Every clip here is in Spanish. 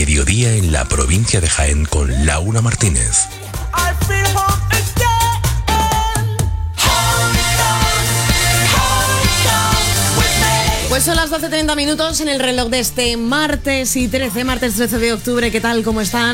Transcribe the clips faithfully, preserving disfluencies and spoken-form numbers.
mediodía en la provincia de Jaén con Laura Martínez. Pues son las doce treinta minutos en el reloj de este martes y trece, martes trece de octubre. ¿Qué tal? ¿Cómo están?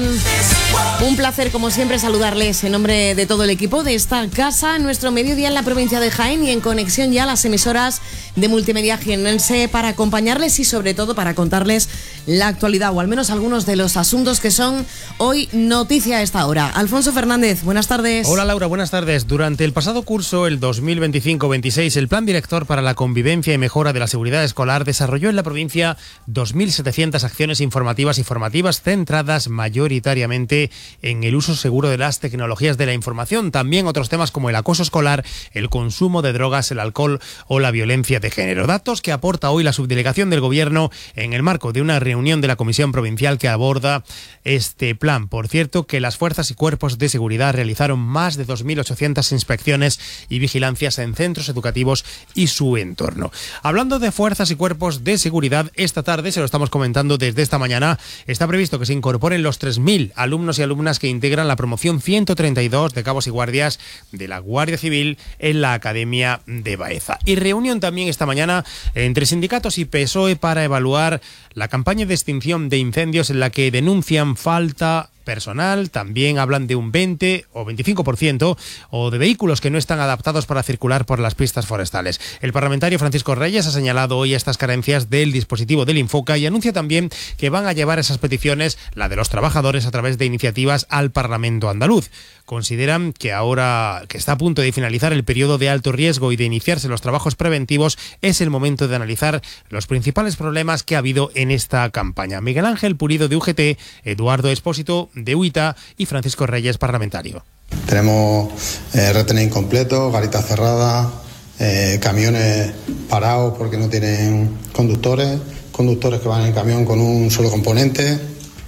Un placer, como siempre, saludarles en nombre de todo el equipo de esta casa, nuestro mediodía en la provincia de Jaén y en conexión ya a las emisoras de Multimedia Jiennense para acompañarles y sobre todo para contarles la actualidad o al menos algunos de los asuntos que son hoy noticia a esta hora. Alfonso Fernández, buenas tardes. Hola Laura, buenas tardes. Durante el pasado curso, el dos mil veinticinco veintiséis, el Plan Director para la Convivencia y Mejora de la Seguridad Escolar desarrolló en la provincia dos mil setecientas acciones informativas y formativas centradas mayoritariamente en el uso seguro de las tecnologías de la información. También otros temas como el acoso escolar, el consumo de drogas, el alcohol o la violencia de género. Datos que aporta hoy la subdelegación del Gobierno en el marco de una reunión de la Comisión Provincial que aborda este plan. Por cierto, que las fuerzas y cuerpos de seguridad realizaron más de dos mil ochocientas inspecciones y vigilancias en centros educativos y su entorno. Hablando de fuerzas y cuerpos de seguridad, esta tarde, se lo estamos comentando desde esta mañana, está previsto que se incorporen los tres mil alumnos y alumnas que integran la promoción ciento treinta y dos de cabos y guardias de la Guardia Civil en la Academia de Baeza. Y reunión también esta mañana entre sindicatos y P S O E para evaluar la campaña de extinción de incendios en la que denuncian falta personal. También hablan de un veinte o veinticinco por ciento o de vehículos que no están adaptados para circular por las pistas forestales. El parlamentario Francisco Reyes ha señalado hoy estas carencias del dispositivo del Infoca y anuncia también que van a llevar esas peticiones, la de los trabajadores, a través de iniciativas al Parlamento andaluz. Consideran que ahora que está a punto de finalizar el periodo de alto riesgo y de iniciarse los trabajos preventivos, es el momento de analizar los principales problemas que ha habido en esta campaña. Miguel Ángel Pulido de U G T, Eduardo Expósito de U I T A y Francisco Reyes, parlamentario. Tenemos eh, retenes incompletos, garitas cerradas, eh, camiones parados porque no tienen conductores, conductores que van en camión con un solo componente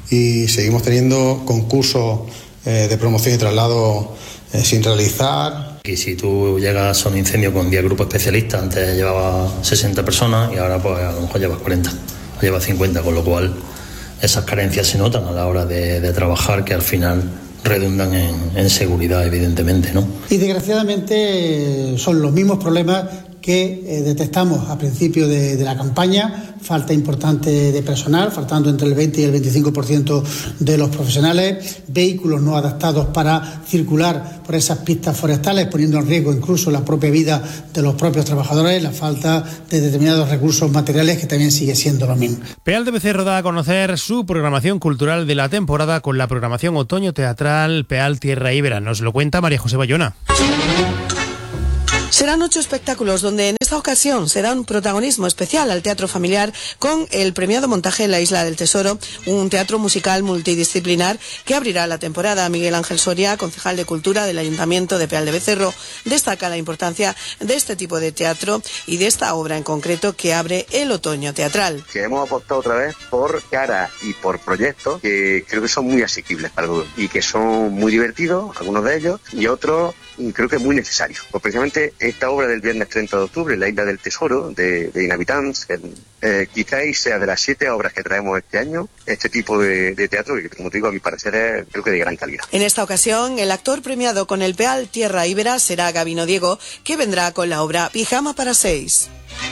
y seguimos teniendo concursos eh, de promoción y traslado eh, sin realizar. Y si tú llegas a un incendio con diez grupos especialistas, antes llevaba sesenta personas y ahora pues a lo mejor llevas cuarenta o llevas cincuenta, con lo cual esas carencias se notan a la hora de, de trabajar, que al final redundan en, en seguridad, evidentemente, ¿no? Y desgraciadamente son los mismos problemas que eh, detectamos a principio de, de la campaña: falta importante de personal, faltando entre el veinte y el veinticinco por ciento de los profesionales, vehículos no adaptados para circular por esas pistas forestales, poniendo en riesgo incluso la propia vida de los propios trabajadores, la falta de determinados recursos materiales, que también sigue siendo lo mismo. Peal de Becerro da a conocer su programación cultural de la temporada con la programación otoño teatral Peal Tierra Ibera. Nos lo cuenta María José Bayona. Serán ocho espectáculos donde en esta ocasión será un protagonismo especial al teatro familiar con el premiado montaje La Isla del Tesoro, un teatro musical multidisciplinar que abrirá la temporada. Miguel Ángel Soria, concejal de Cultura del Ayuntamiento de Peal de Becerro, destaca la importancia de este tipo de teatro y de esta obra en concreto que abre el otoño teatral. Que hemos apostado otra vez por cara y por proyectos que creo que son muy asequibles para todos y que son muy divertidos, algunos de ellos, y otros creo que muy necesarios. Pues precisamente esta obra del viernes treinta de octubre, La Isla del Tesoro, de, de Inhabitants, eh, quizás sea de las siete obras que traemos este año, este tipo de, de teatro, que como te digo, a mi parecer es creo que de gran calidad. En esta ocasión, el actor premiado con el Peal Tierra Ibera será Gabino Diego, que vendrá con la obra Pijama para seis.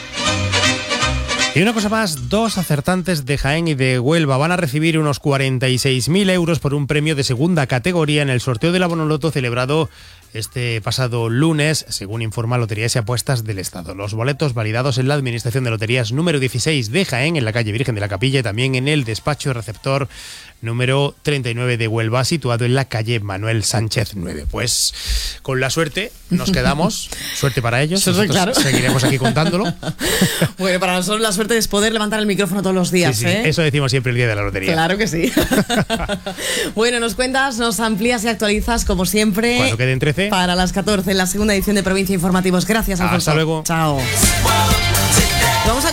Y una cosa más, dos acertantes de Jaén y de Huelva van a recibir unos cuarenta y seis mil euros por un premio de segunda categoría en el sorteo de la Bonoloto celebrado este pasado lunes, según informa Loterías y Apuestas del Estado. Los boletos validados en la Administración de Loterías número dieciséis de Jaén, en la calle Virgen de la Capilla, y también en el despacho receptor número treinta y nueve de Huelva, situado en la calle Manuel Sánchez nueve. Pues con la suerte nos quedamos. Suerte para ellos. Nosotros claro. Seguiremos aquí contándolo. Bueno, para nosotros la suerte es poder levantar el micrófono todos los días. Sí, sí, ¿eh? Eso decimos siempre el día de la lotería. Claro que sí. Bueno, nos cuentas, nos amplías y actualizas como siempre. Cuando queden trece. Para las catorce en la segunda edición de Provincia Informativos. Gracias, Alfonso. Hasta luego. Chao. Vamos a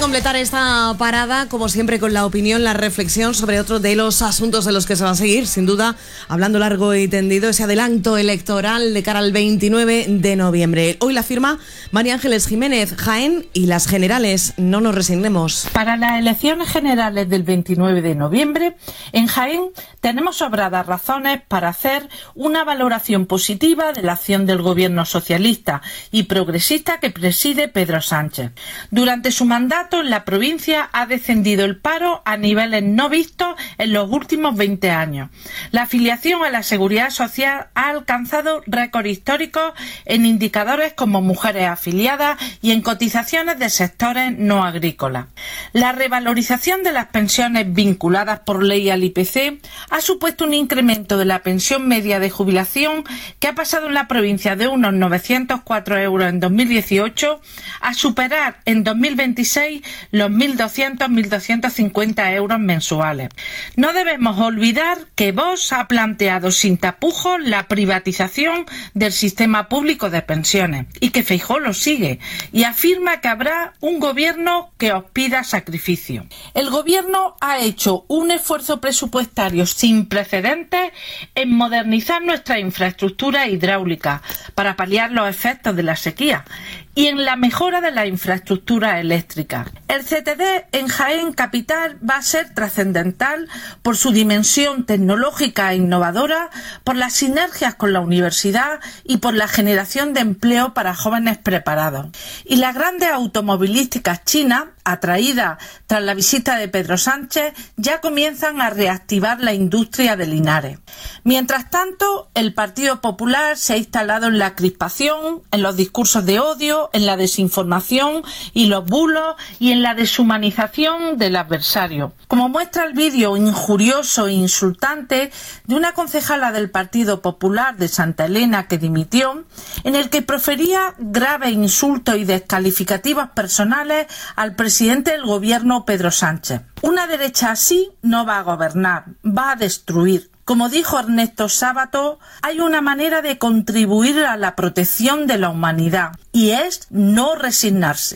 completar esta parada, como siempre, con la opinión, la reflexión sobre otro de los asuntos de los que se va a seguir, sin duda, hablando largo y tendido, ese adelanto electoral de cara al veintinueve de noviembre. Hoy la firma María Ángeles Jiménez, Jaén y las generales. No nos resignemos. Para las elecciones generales del veintinueve de noviembre, en Jaén tenemos sobradas razones para hacer una valoración positiva de la acción del gobierno socialista y progresista que preside Pedro Sánchez. Durante su mandato en la provincia ha descendido el paro a niveles no vistos en los últimos veinte años. La afiliación a la Seguridad Social ha alcanzado récords históricos en indicadores como mujeres afiliadas y en cotizaciones de sectores no agrícolas. La revalorización de las pensiones vinculadas por ley al I P C ha supuesto un incremento de la pensión media de jubilación que ha pasado en la provincia de unos novecientos cuatro euros en dos mil dieciocho a superar en dos mil veintiséis los mil doscientos a mil doscientos cincuenta euros mensuales. No debemos olvidar que Vox ha planteado sin tapujos la privatización del sistema público de pensiones y que Feijóo lo sigue y afirma que habrá un gobierno que os pida sacrificio. El gobierno ha hecho un esfuerzo presupuestario sin precedentes en modernizar nuestra infraestructura hidráulica para paliar los efectos de la sequía y en la mejora de la infraestructura eléctrica. El C T D en Jaén Capital va a ser trascendental por su dimensión tecnológica e innovadora, por las sinergias con la universidad y por la generación de empleo para jóvenes preparados. Y las grandes automovilísticas chinas, atraídas tras la visita de Pedro Sánchez, ya comienzan a reactivar la industria de Linares. Mientras tanto, el Partido Popular se ha instalado en la crispación, en los discursos de odio, en la desinformación y los bulos y en la deshumanización del adversario. Como muestra el vídeo injurioso e insultante de una concejala del Partido Popular de Santa Elena que dimitió, en el que profería graves insultos y descalificativos personales al presidente del gobierno Pedro Sánchez. Una derecha así no va a gobernar, va a destruir. Como dijo Ernesto Sábato, hay una manera de contribuir a la protección de la humanidad y es no resignarse.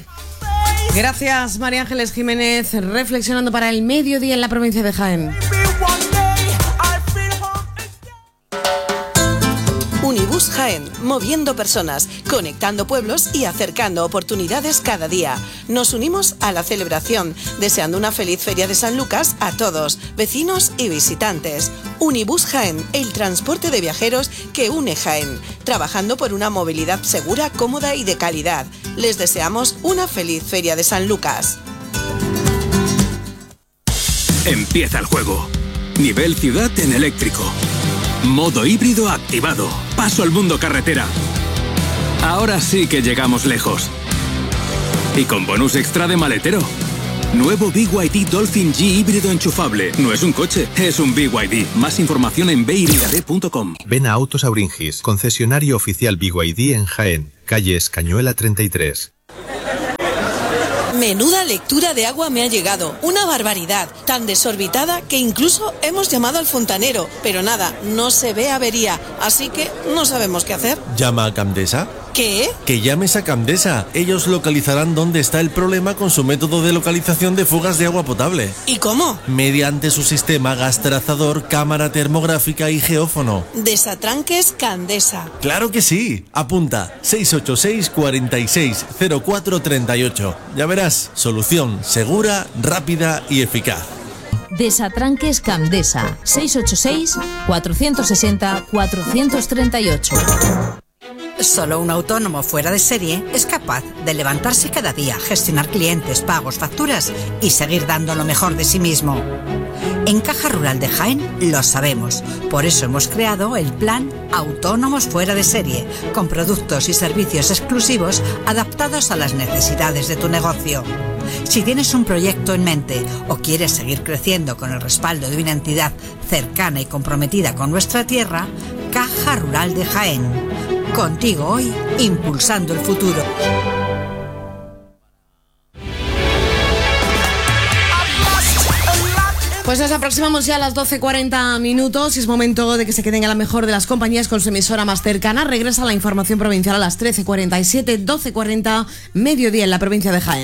Gracias, María Ángeles Jiménez, reflexionando para el mediodía en la provincia de Jaén. Unibus Jaén, moviendo personas, conectando pueblos y acercando oportunidades cada día. Nos unimos a la celebración, deseando una feliz Feria de San Lucas a todos, vecinos y visitantes. Unibus Jaén, el transporte de viajeros que une Jaén, trabajando por una movilidad segura, cómoda y de calidad. Les deseamos una feliz Feria de San Lucas. Empieza el juego. Nivel ciudad en eléctrico. Modo híbrido activado. Paso al mundo carretera. Ahora sí que llegamos lejos. Y con bonus extra de maletero. Nuevo B Y D Dolphin G híbrido enchufable. No es un coche, es un B Y D. Más información en b y d punto com. Ven a Autos Auringis, concesionario oficial B Y D en Jaén, calle Escañuela treinta y tres. Menuda lectura de agua me ha llegado, una barbaridad, tan desorbitada que incluso hemos llamado al fontanero, pero nada, no se ve avería, así que no sabemos qué hacer. ¿Llama a Camdesa? ¿Qué? Que llames a Camdesa, ellos localizarán dónde está el problema con su método de localización de fugas de agua potable. ¿Y cómo? Mediante su sistema gas trazador, cámara termográfica y geófono. Desatranques Candesa. ¡Claro que sí! Apunta, seis ocho seis, cuatro seis, cero cuatro tres ocho. Ya verás, solución segura, rápida y eficaz. Desatranques Candesa, seis ocho seis, cuatro seis cero, cuatro tres ocho. Solo un autónomo fuera de serie es capaz de levantarse cada día, gestionar clientes, pagos, facturas y seguir dando lo mejor de sí mismo. En Caja Rural de Jaén lo sabemos, por eso hemos creado el plan Autónomos Fuera de Serie, con productos y servicios exclusivos adaptados a las necesidades de tu negocio. Si tienes un proyecto en mente o quieres seguir creciendo con el respaldo de una entidad cercana y comprometida con nuestra tierra, Caja Rural de Jaén. Contigo hoy, impulsando el futuro. Pues nos aproximamos ya a las doce cuarenta minutos y es momento de que se queden a la mejor de las compañías con su emisora más cercana. Regresa la información provincial a las trece cuarenta y siete, doce cuarenta, mediodía en la provincia de Jaén.